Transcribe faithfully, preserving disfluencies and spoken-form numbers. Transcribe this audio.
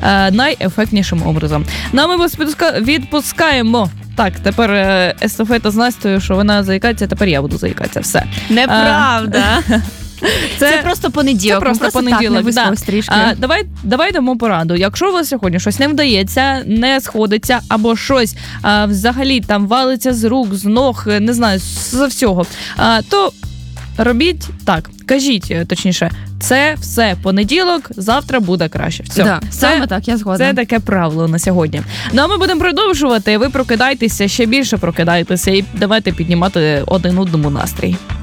е, найефектнішим образом. Ну а ми вас відпускаємо. Так, тепер е, естафета з Настею, що вона заїкається, тепер я буду заїкатися. Все. Неправда. Це, це просто понеділок. Це просто, просто понеділок. Так, не да. трішки. А, давай, давай дамо пораду. Якщо у вас сьогодні щось не вдається, не сходиться, або щось а, взагалі там валиться з рук, з ног, не знаю, з всього, а, то робіть так, кажіть, точніше, це все понеділок, завтра буде краще. Все. Да, це, саме так, я згодна. Це таке правило на сьогодні. Ну а ми будемо продовжувати. Ви прокидайтеся, ще більше прокидайтеся і давайте піднімати один одному настрій.